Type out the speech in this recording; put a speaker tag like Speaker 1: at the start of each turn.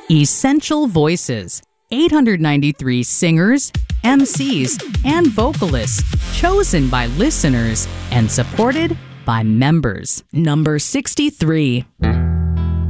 Speaker 1: Essential Voices. 893 singers, MCs, and vocalists chosen by listeners and supported by members. Number 63.